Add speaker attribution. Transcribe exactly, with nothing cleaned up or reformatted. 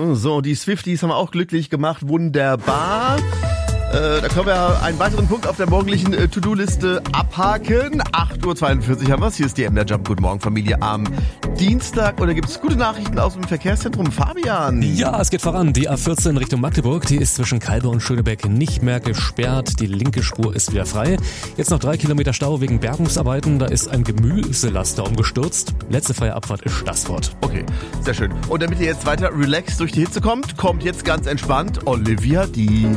Speaker 1: So, die Swifties haben wir auch glücklich gemacht. Wunderbar. Äh, da können wir einen weiteren Punkt auf der morgendlichen äh, To-Do-Liste abhaken. acht Uhr zweiundvierzig haben wir es. Hier ist die M D R Jump. Guten Morgen, Familie, am Dienstag. Und da gibt es gute Nachrichten aus dem Verkehrszentrum. Fabian.
Speaker 2: Ja, es geht voran. Die A vierzehn Richtung Magdeburg, die ist zwischen Calbe und Schönebeck nicht mehr gesperrt. Die linke Spur ist wieder frei. Jetzt noch drei Kilometer Stau wegen Bergungsarbeiten. Da ist ein Gemüselaster umgestürzt. Letzte freie Abfahrt ist Stassfurt.
Speaker 1: Okay, sehr schön. Und damit ihr jetzt weiter relaxed durch die Hitze kommt, kommt jetzt ganz entspannt Olivia Dean.